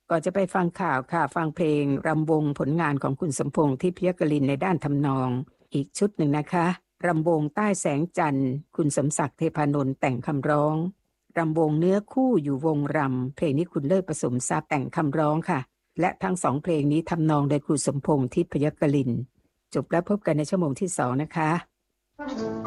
ก่อนจะไปฟังข่าวค่ะฟังเพลงรำวงผลงานของคุณสมพงษ์ทิพยกลินในด้านทำนองอีกชุดหนึ่งนะคะรำวงใต้แสงจันทร์คุณสมศักดิ์เทพานนท์แต่งคำร้องรำวงเนื้อคู่อยู่วงรำเพลงนี้คุณเลิศผสมทรัพย์แต่งคำร้องค่ะและทั้งสองเพลงนี้ทำนองโดยคุณสมพงษ์ทิพยกลินจบแล้วพบกันในชั่วโมงที่2นะคะ